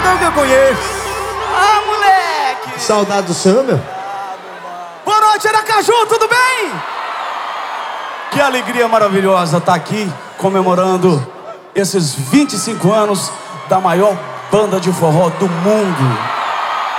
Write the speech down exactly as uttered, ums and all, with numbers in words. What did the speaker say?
não que eu conheço. Ah, moleque! Saudade do senhor, meu. Boa noite, Aracaju, tudo bem? Que alegria maravilhosa estar aqui comemorando esses vinte e cinco anos da maior banda de forró do mundo.